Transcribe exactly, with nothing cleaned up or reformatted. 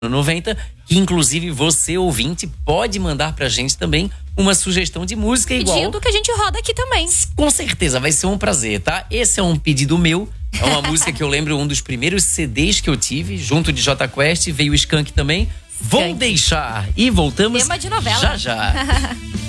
noventa, que inclusive você, ouvinte, pode mandar pra gente também uma sugestão de música igual. Pedindo que a gente roda aqui também. Com certeza, vai ser um prazer, tá? Esse é um pedido meu, é uma música que eu lembro, um dos primeiros C Ds que eu tive, junto de Jota Quest, veio o Skank também. Vou deixar e voltamos Tema de novela. já já.